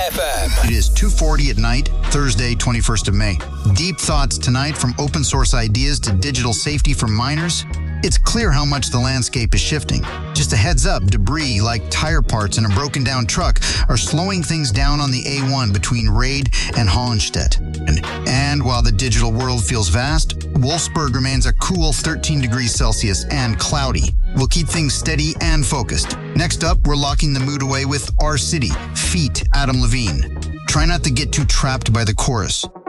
FM. It is 2:40 at night, Thursday, 21st of May. Deep thoughts tonight, from open source ideas to digital safety for miners. It's clear how much the landscape is shifting. Just a heads up, debris like tire parts in a broken down truck are slowing things down on the A1 between Raid and Hohenstedt. And while the digital world feels vast, Wolfsburg remains a cool 13 degrees Celsius and cloudy. We'll keep things steady and focused. Next up, we're locking the mood away with Our City, Feet, Adam Levine. Try not to get too trapped by the chorus.